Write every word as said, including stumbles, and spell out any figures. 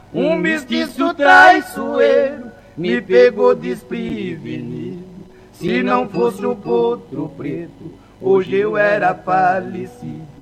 Um mestiço traiçoeiro me pegou desprevenido. Se não fosse o potro preto, hoje eu era falecido.